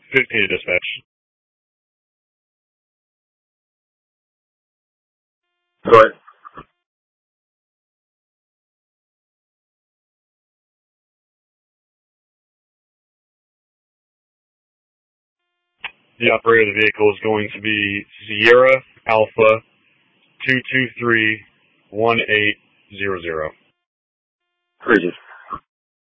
15 to dispatch. Go ahead. The operator of the vehicle is going to be Sierra Alpha 2231800. Bridges.